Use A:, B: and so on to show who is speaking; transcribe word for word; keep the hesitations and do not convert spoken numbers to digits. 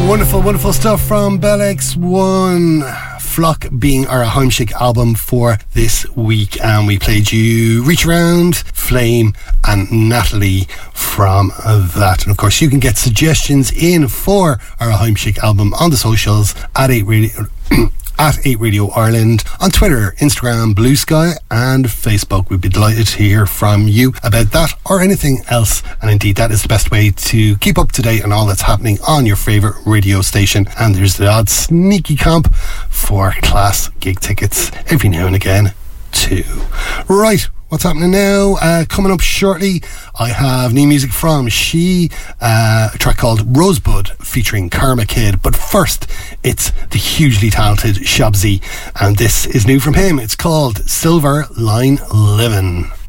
A: Wonderful, wonderful stuff from Bell X one. Flock being our Heimschick album for this week, and we played you Reach Around, Flame and Natalie from that. And of course you can get suggestions in for our Heimschick album on the socials at eight Radio at eight Radio Ireland, on Twitter, Instagram, Blue Sky and Facebook. We'd be delighted to hear from you about that or anything else, and indeed that is the best way to keep up to date on all that's happening on your favourite radio station. And there's the odd sneaky comp for class gig tickets every now and again too. Right, what's happening now? Uh, coming up shortly, I have new music from She, uh, a track called Rosebud featuring Karma Kid. But first, it's the hugely talented Shabzy, and this is new from him. It's called Silver Line Livin'.